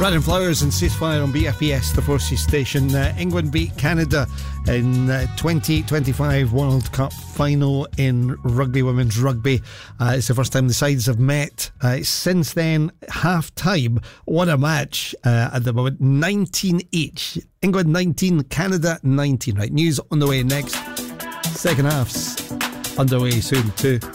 Brandon Flowers and Ceasefire on BFES, the Forces station. England beat Canada in 2025 World Cup final in rugby, women's rugby. It's the first time the sides have met since then. Half time, what a match at the moment. 19 each. England 19, Canada 19. Right, news on the way next. Second half's underway soon too.